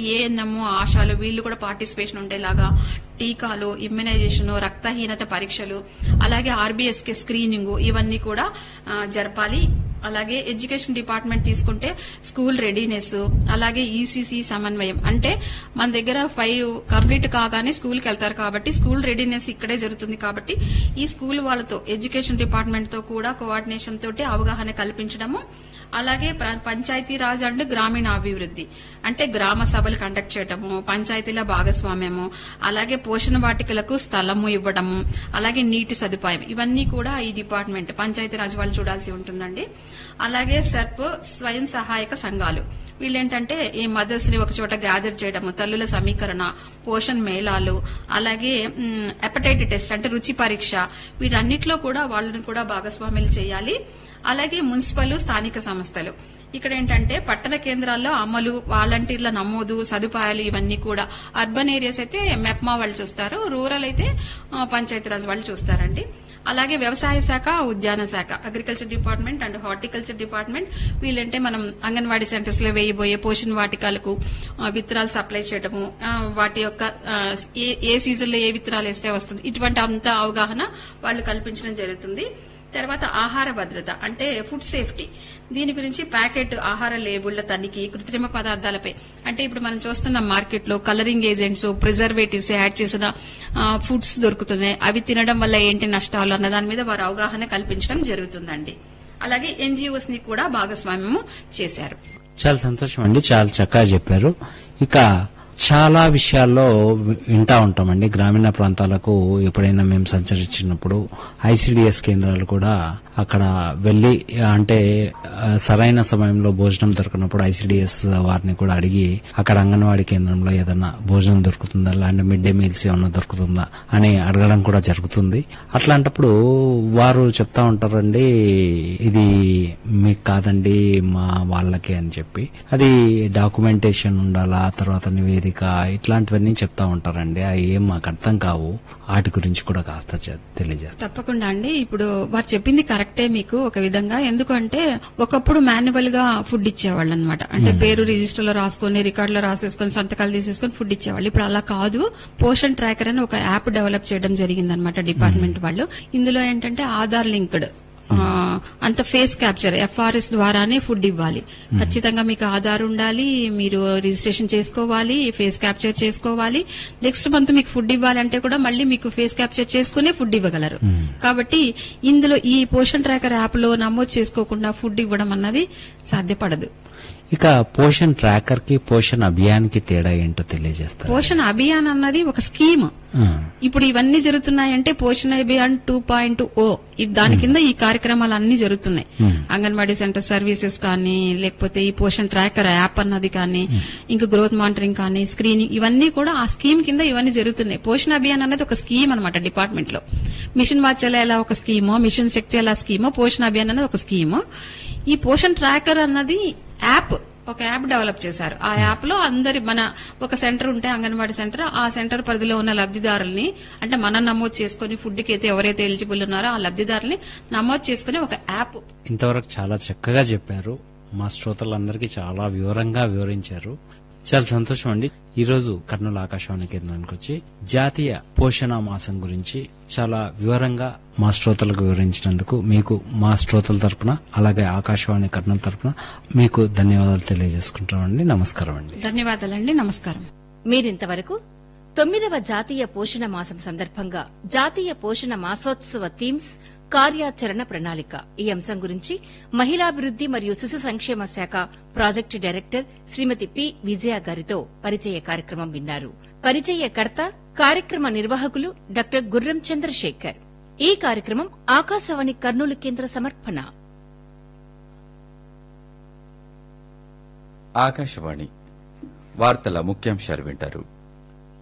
ANM, ఆశాలు వీళ్ళు కూడా participation ఉండేలాగా టీకాలు, ఇమ్యునైజేషన్, రక్తహీనత పరీక్షలు, అలాగే ఆర్బీఎస్కే స్క్రీనింగ్ ఇవన్నీ కూడా జరపాలి. అలాగే ఎడ్యుకేషన్ డిపార్ట్మెంట్ తీసుకుంటే స్కూల్ రెడీనెస్, అలాగే ఈసీసీ సమన్వయం. అంటే మన దగ్గర 5 కంప్లీట్ కాగానే స్కూల్ కి వెళ్తారు కాబట్టి స్కూల్ రెడీనెస్ ఇక్కడే జరుగుతుంది కాబట్టి ఈ స్కూల్ వాళ్ళతో ఎడ్యుకేషన్ డిపార్ట్మెంట్ తో కూడా కోఆర్డినేషన్ తోటి అవగాహన కల్పించడము. అలాగే పంచాయతీ రాజ్ అండ్ గ్రామీణాభివృద్ధి అంటే గ్రామ సభలు కండక్ట్ చేయడము, పంచాయతీల భాగస్వామ్యము, అలాగే పోషణ వాటికలకు స్థలము ఇవ్వడము, అలాగే నీటి సదుపాయం ఇవన్నీ కూడా ఈ డిపార్ట్మెంట్ పంచాయతీ రాజ్ వాళ్ళు చూడాల్సి ఉంటుందండి. అలాగే సర్ప్ స్వయం సహాయక సంఘాలు వీళ్ళేంటంటే ఈ మదర్స్ ని ఒక చోట గ్యాదర్ చేయడము, తల్లుల సమీకరణ, పోషణ్ మేళాలు, అలాగే హెపటైటిస్ టెస్ట్ అంటే రుచి పరీక్ష వీటన్నిటిలో కూడా వాళ్ళని కూడా భాగస్వామ్యాలు చేయాలి. అలాగే మున్సిపల్, స్థానిక సంస్థలు ఇక్కడ ఏంటంటే పట్టణ కేంద్రాల్లో అమలు, వాలంటీర్ల నమోదు, సదుపాయాలు ఇవన్నీ కూడా అర్బన్ ఏరియాస్ అయితే మెప్మా వాళ్ళు చూస్తారు, రూరల్ అయితే పంచాయతీరాజ్ వాళ్ళు చూస్తారండి. అలాగే వ్యవసాయ శాఖ, ఉద్యాన శాఖ, agriculture department and horticulture department వీళ్ళంటే మనం అంగన్వాడీ సెంటర్స్ లో వేయబోయే పోషణ వాటికలకు విత్తనాలు సప్లై చేయడము, వాటి యొక్క ఏ సీజన్ లో ఏ విత్తనాలు వేస్తే వస్తుంది ఇటువంటి అంత అవగాహన వాళ్ళు కల్పించడం జరుగుతుంది. తర్వాత ఆహార భద్రత అంటే ఫుడ్ సేఫ్టీ, దీని గురించి ప్యాకెట్ ఆహార లేబుళ్ల తనిఖీ, కృత్రిమ పదార్థాలపై అంటే ఇప్పుడు మనం చూస్తున్న మార్కెట్ లో కలరింగ్ ఏజెంట్స్, ప్రిజర్వేటివ్స్ యాడ్ చేసిన ఫుడ్స్ దొరుకుతున్నాయి, అవి తినడం వల్ల ఏంటి నష్టాలు అన్న దాని మీద వారు అవగాహన కల్పించడం జరుగుతుందండి. అలాగే ఎన్జీఓస్ ని కూడా భాగస్వామ్యము చేశారు. చాలా సంతోషం అండి, చాలా చక్కగా చెప్పారు. ఇక చాలా విషయాల్లో వింటా ఉంటామండి. గ్రామీణ ప్రాంతాలకు ఎప్పుడైనా మేము సంచరించినప్పుడు ఐసిడిఎస్ కేంద్రాలు కూడా అక్కడ వెళ్లి అంటే సరైన సమయంలో భోజనం దొరకనప్పుడు ఐసిడిఎస్ వారిని కూడా అడిగి అక్కడ అంగన్వాడీ కేంద్రంలో ఏదైనా భోజనం దొరుకుతుందా, లేదంటే మిడ్ డే మీల్స్ ఏమన్నా దొరుకుతుందా అని అడగడం కూడా జరుగుతుంది. అట్లాంటప్పుడు వారు చెప్తా ఉంటారండి, ఇది మీకు కాదండి మా వాళ్ళకి అని చెప్పి. అది డాక్యుమెంటేషన్ ఉండాలా, తర్వాత నివేదిక ఇట్లాంటివన్నీ చెప్తా ఉంటారండి. అవి ఏం మాకు అర్థం కావు, వాటి గురించి కూడా కాస్త తెలియజేస్తారు. తప్పకుండా అండి. ఇప్పుడు వారు చెప్పింది కరెక్టే మీకు ఒక విధంగా. ఎందుకంటే ఒకప్పుడు మాన్యువల్ గా ఫుడ్ ఇచ్చేవాళ్ళు అనమాట. అంటే పేరు రిజిస్టర్ లో రాసుకొని, రికార్డ్ లో రాసేసుకొని, సంతకాలు తీసేసుకొని ఫుడ్ ఇచ్చేవాళ్ళు. ఇప్పుడు అలా కాదు. పోషన్ ట్రాకర్ అని ఒక యాప్ డెవలప్ చేయడం జరిగిందనమాట డిపార్ట్మెంట్ వాళ్ళు. ఇందులో ఏంటంటే ఆధార్ లింక్డ్ అంత ఫేస్ క్యాప్చర్ ఎఫ్ఆర్ఎస్ ద్వారానే ఫుడ్ ఇవ్వాలి. ఖచ్చితంగా మీకు ఆధార్ ఉండాలి, మీరు రిజిస్ట్రేషన్ చేసుకోవాలి, ఫేస్ క్యాప్చర్ చేసుకోవాలి. నెక్స్ట్ మంత్ మీకు ఫుడ్ ఇవ్వాలంటే కూడా మళ్ళీ మీకు ఫేస్ క్యాప్చర్ చేసుకునే ఫుడ్ ఇవ్వగలరు. కాబట్టి ఇందులో ఈ పోషన్ ట్రాకర్ యాప్ లో నమోదు చేసుకోకుండా ఫుడ్ ఇవ్వడం అన్నది సాధ్యపడదు. ఇక పోషన్ ట్రాకర్ కి పోషన్ అభియాన్ కి తేడా ఏంటో తెలియజేస్తారు. పోషన్ అభియాన్ అన్నది ఒక స్కీమ్. ఇప్పుడు ఇవన్నీ జరుగుతున్నాయంటే పోషణ అభియాన్ 2.0 దాని కింద ఈ కార్యక్రమాలు అన్ని జరుగుతున్నాయి. అంగన్వాడీ సెంటర్ సర్వీసెస్ కానీ, లేకపోతే ఈ పోషన్ ట్రాకర్ యాప్ అన్నది కానీ, ఇంకా గ్రోత్ మానిటరింగ్ కానీ, స్క్రీనింగ్ ఇవన్నీ కూడా ఆ స్కీమ్ కింద ఇవన్నీ జరుగుతున్నాయి. పోషణ అభియాన్ అన్నది ఒక స్కీమ్ అనమాట డిపార్ట్మెంట్ లో. మిషన్ వాత్సల్య ఎలా ఒక స్కీమో, మిషన్ శక్తి ఎలా స్కీమో, పోషణ అభియాన్ అన్నది ఒక స్కీము. ఈ పోషన్ ట్రాకర్ అన్నది యాప్, ఒక యాప్ డెవలప్ చేశారు. ఆ యాప్ లో అందరి మన ఒక సెంటర్ ఉంటే అంగన్వాడీ సెంటర్, ఆ సెంటర్ పరిధిలో ఉన్న లబ్దిదారుల్ని అంటే మనం నమోదు చేసుకుని ఫుడ్ కి అయితే ఎవరైతే ఎలిజిబుల్ ఉన్నారో ఆ లబ్దిదారుల్ని నమోదు చేసుకుని ఒక యాప్. ఇంతవరకు చాలా చక్కగా చెప్పారు. మా శ్రోతలందరికీ చాలా వివరంగా వివరించారు. చాలా సంతోషం అండి. ఈ రోజు కర్నూలు ఆకాశవాణి కేంద్రానికి వచ్చి జాతీయ పోషణ మాసం గురించి చాలా వివరంగా మా శ్రోతలకు వివరించినందుకు మీకు మా శ్రోతల తరపున, అలాగే ఆకాశవాణి కర్నూలు తరపున మీకు ధన్యవాదాలు తెలియజేసుకుంటామండి. నమస్కారం అండి. ధన్యవాదాలండి. నమస్కారం. మీరింతవరకు 9వ జాతీయ పోషణ మాసం సందర్భంగా జాతీయ పోషణ మాసోత్సవ థీమ్స్, కార్యాచరణ ప్రణాళిక ఈ అంశం గురించి మహిళాభివృద్ది మరియు శిశు సంక్షేమ శాఖ ప్రాజెక్టు డైరెక్టర్ శ్రీమతి పి విజయ గారితో పరిచయ కార్యక్రమం విన్నారు. పరిచయకర్త, కార్యక్రమ నిర్వాహకులు డాక్టర్ గుర్రం చంద్రశేఖర్. ఈ కార్యక్రమం ఆకాశవాణి కర్నూలు కేంద్ర సమర్పణ. ఆకాశవాణి వార్తల ముఖ్యాంశాలు వింటారు.